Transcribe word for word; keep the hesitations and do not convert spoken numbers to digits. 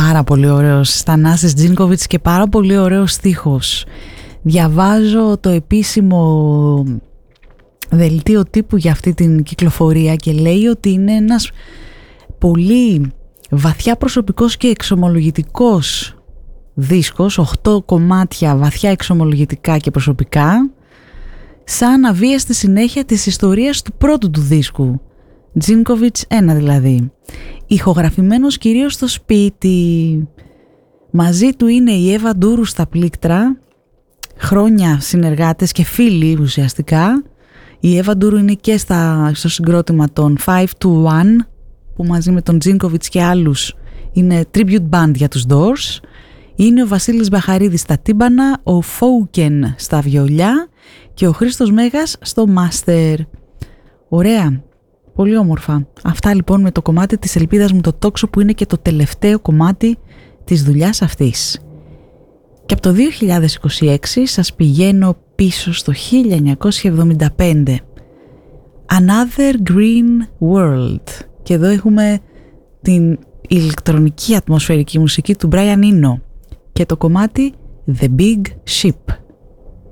πάρα πολύ ωραίος Στανάσης Τζίνκοβιτς και πάρα πολύ ωραίος στίχος. Διαβάζω το επίσημο δελτίο τύπου για αυτή την κυκλοφορία και λέει ότι είναι ένας πολύ βαθιά προσωπικός και εξομολογητικός δίσκος, οχτώ κομμάτια βαθιά εξομολογητικά και προσωπικά, σαν αβίαστη συνέχεια της ιστορίας του πρώτου του δίσκου, Τζίνκοβιτς ένα δηλαδή, ηχογραφημένος κυρίως στο σπίτι. Μαζί του είναι η Εύα Ντούρου στα πλήκτρα, χρόνια συνεργάτες και φίλοι ουσιαστικά. Η Εύα Ντούρου είναι και στα, στο συγκρότημα των five to one, που μαζί με τον Τζίνκοβιτς και άλλους είναι tribute band για τους Doors. Είναι ο Βασίλης Μπαχαρίδης στα τύμπανα, ο Φόουκεν στα βιολιά και ο Χρήστος Μέγας στο μάστερ. Ωραία, πολύ όμορφα. Αυτά λοιπόν με το κομμάτι της Ελπίδας μου το τόξο, που είναι και το τελευταίο κομμάτι της δουλειάς αυτής. Και από το δύο χιλιάδες είκοσι έξι σας πηγαίνω πίσω στο χίλια εννιακόσια εβδομήντα πέντε. Another Green World. Και εδώ έχουμε την ηλεκτρονική ατμοσφαιρική μουσική του Brian Eno και το κομμάτι The Big Ship.